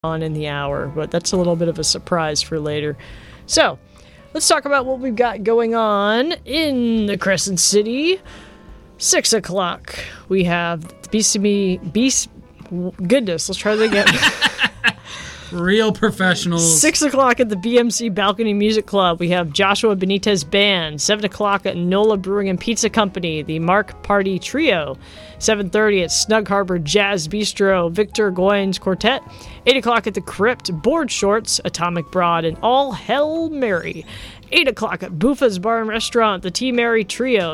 on in the hour, but that's a little bit of a surprise for later. So, let's talk about what we've got going on in the Crescent City. 6 o'clock, we have goodness, let's try that again. Real professionals. 6 o'clock at the BMC Balcony Music Club, we have Joshua Benitez Band. 7 o'clock at NOLA Brewing and Pizza Company, the Mark Party Trio. 7:30 at Snug Harbor Jazz Bistro, Victor Goines Quartet. 8 o'clock at the Crypt, Board Shorts, Atomic Broad, and All Hell Mary. 8 o'clock at Buffa's Bar and Restaurant, the T. Marie Trio.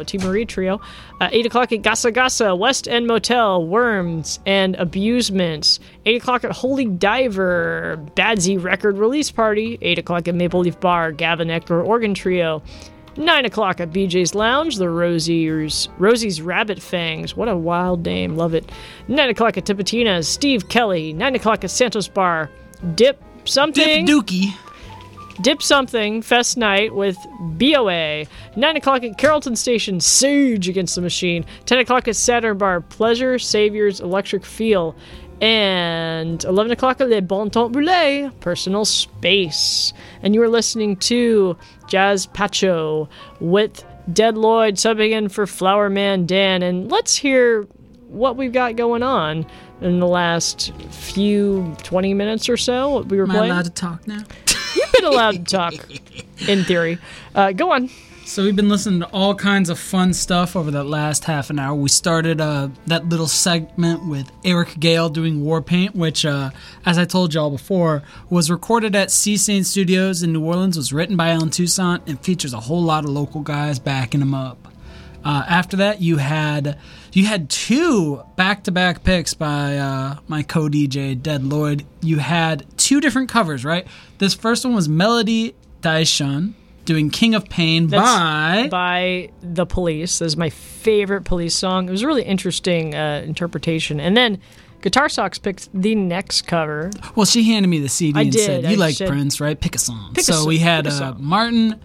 8 o'clock at Gasa Gasa, West End Motel, Worms, and Abusements. 8 o'clock at Holy Diver, Badsy Record Release Party. 8 o'clock at Maple Leaf Bar, Gavin Eckler Organ Trio. 9 o'clock at BJ's Lounge, the Rosie's Rabbit Fangs. What a wild name. Love it. 9 o'clock at Tipitina's, Steve Kelly. 9 o'clock at Santos Bar, Dip Something. Dip Dookie. Dip Something Fest Night with BOA. 9 o'clock at Carrollton Station, Sage Against the Machine. 10 o'clock at Saturn Bar, Pleasure Saviors Electric Feel. And 11 o'clock at Le Bon Temps Brûlé, Personal Space. And you are listening to Jazz Pacho with Dead Lloyd subbing in for Flower Man Dan. And let's hear what we've got going on in the last few 20 minutes or so. What we were playing. Am I allowed to talk now? You've been allowed to talk, in theory. Go on. So we've been listening to all kinds of fun stuff over that last half an hour. We started that little segment with Eric Gale doing Warpaint, which, as I told y'all before, was recorded at C. Saint Studios in New Orleans, was written by Alan Toussaint, and features a whole lot of local guys backing him up. After that, you had two back-to-back picks by my co-DJ, Dead Lloyd. You had two different covers, right? This first one was Melody Daishun doing King of Pain by The Police. This is my favorite Police song. It was a really interesting interpretation. And then Guitar Socks picked the next cover. Well, she handed me the CD and said, you like said, Prince, right? Pick a song. We had Martin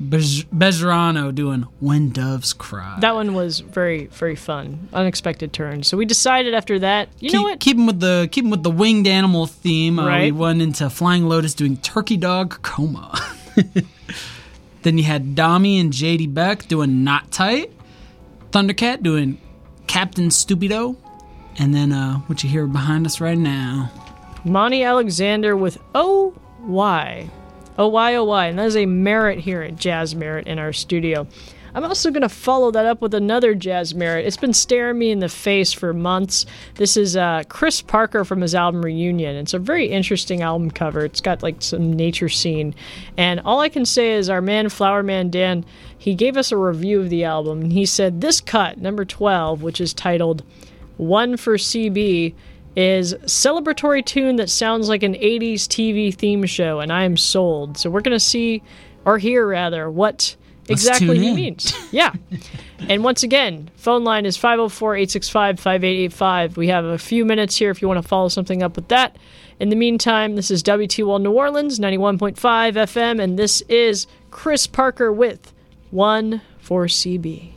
Bejarano doing When Doves Cry. That one was very, very fun. Unexpected turn. So we decided after that, know what? Keep him with the winged animal theme. Right. We went into Flying Lotus doing Turkey Dog Coma. Then you had Dami and JD Beck doing Not Tight. Thundercat doing Captain Stupido. And then what you hear behind us right now. Monty Alexander with Oh Why. Oh Why, Oh Why. And that is a Merit here at Jazz Merit in our studio. I'm also going to follow that up with another Jazz Merit. It's been staring me in the face for months. This is Chris Parker from his album Reunion. It's a very interesting album cover. It's got like some nature scene. And all I can say is our man, Flower Man Dan, he gave us a review of the album. And he said, this cut, number 12, which is titled One for CB, is celebratory tune that sounds like an 80s TV theme show, and I am sold. So we're going to see, or hear rather, what exactly he means. Yeah. And once again, phone line is 504-865-5885. We have a few minutes here if you want to follow something up with that. In the meantime, this is WTOL New Orleans, 91.5 FM, and this is Chris Parker with One for CB.